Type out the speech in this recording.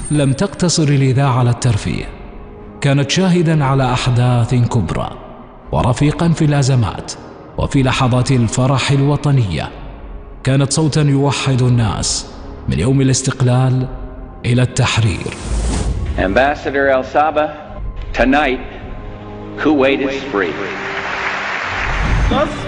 لم تقتصر الإذاعة على الترفيه، كانت شاهداً على أحداث كبرى ورفيقاً في الأزمات وفي لحظات الفرح الوطنية. كانت صوتاً يوحد الناس من يوم الاستقلال إلى التحرير. Ambassador El Saba, tonight Kuwait is free.